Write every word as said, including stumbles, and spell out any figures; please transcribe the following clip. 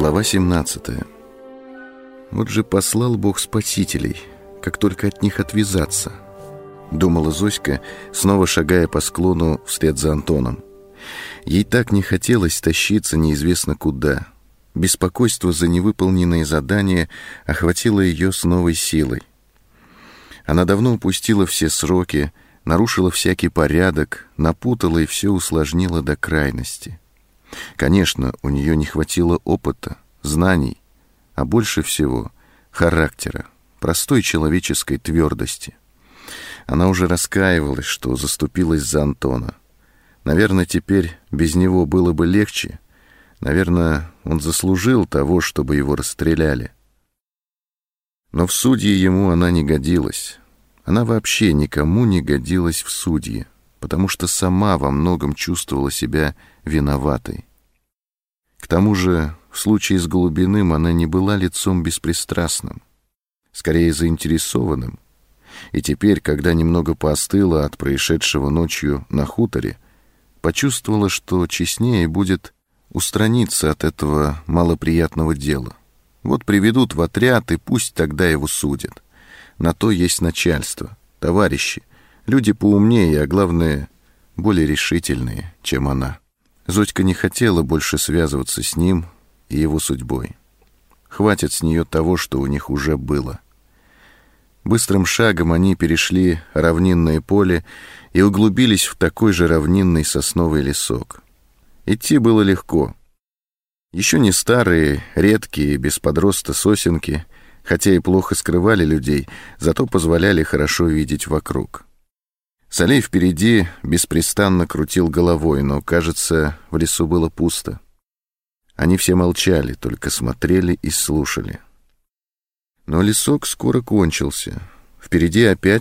Глава семнадцатая. Вот же послал Бог спасителей, как только от них отвязаться, думала Зоська, снова шагая по склону вслед за Антоном. Ей так не хотелось тащиться неизвестно куда. Беспокойство за невыполненные задания охватило ее с новой силой. Она давно упустила все сроки, нарушила всякий порядок, напутала и все усложнила до крайности. Конечно, у нее не хватило опыта, знаний, а больше всего характера, простой человеческой твердости. Она уже раскаивалась, что заступилась за Антона. Наверное, теперь без него было бы легче. Наверное, он заслужил того, чтобы его расстреляли. Но в судьи ему она не годилась. Она вообще никому не годилась в судьи, потому что сама во многом чувствовала себя виноватой. К тому же, в случае с Голубиным она не была лицом беспристрастным, скорее заинтересованным. И теперь, когда немного поостыла от происшедшего ночью на хуторе, почувствовала, что честнее будет устраниться от этого малоприятного дела. Вот приведут в отряд, и пусть тогда его судят. На то есть начальство, товарищи, люди поумнее, а главное, более решительные, чем она. Зодька не хотела больше связываться с ним и его судьбой. Хватит с нее того, что у них уже было. Быстрым шагом они перешли равнинное поле и углубились в такой же равнинный сосновый лесок. Идти было легко. Еще не старые, редкие, без подроста сосенки, хотя и плохо скрывали людей, зато позволяли хорошо видеть вокруг. Солей впереди беспрестанно крутил головой, но, кажется, в лесу было пусто. Они все молчали, только смотрели и слушали. Но лесок скоро кончился. Впереди опять